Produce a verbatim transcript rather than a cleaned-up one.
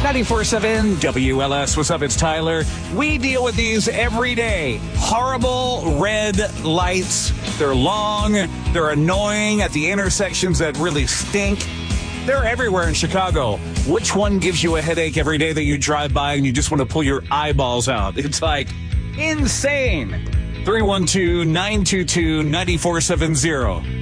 ninety-four seven W L S. What's up? It's Tyler. We deal with these every day. Horrible red lights. They're long. They're annoying at the intersections that really stink. They're everywhere in Chicago. Which one gives you a headache every day that you drive by and you just want to pull your eyeballs out? It's like insane. three one two, nine two two, nine four seven zero.